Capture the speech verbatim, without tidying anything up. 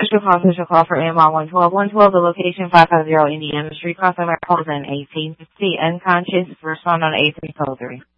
Official call, official call for A M R one twelve. one twelve, the location five five zero Indiana Street, Cross America, and eighteen fifty. Unconscious, respond on eight three oh three.